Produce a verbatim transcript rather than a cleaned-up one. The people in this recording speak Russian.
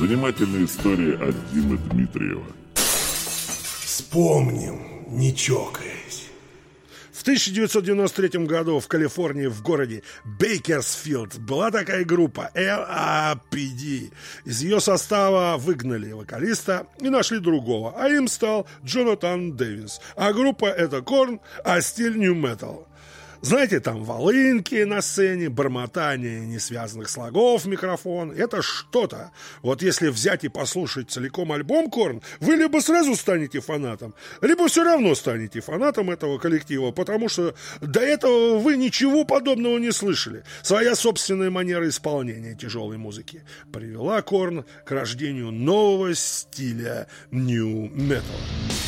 Занимательная история от Димы Дмитриева. Вспомним, не чокаясь. В тысяча девятьсот девяносто третьем году в Калифорнии, в городе Бейкерсфилд, была такая группа эл эй пи ди. Из ее состава выгнали вокалиста и нашли другого, а им стал Джонатан Дэвис. А группа это Корн, а стиль нью-метал. Знаете, там волынки на сцене, бормотание несвязанных слогов в микрофон. Это что-то. Вот если взять и послушать целиком альбом Корн, вы либо сразу станете фанатом, либо все равно станете фанатом этого коллектива, потому что до этого вы ничего подобного не слышали. Своя собственная манера исполнения тяжелой музыки привела Корн к рождению нового стиля нью-металла.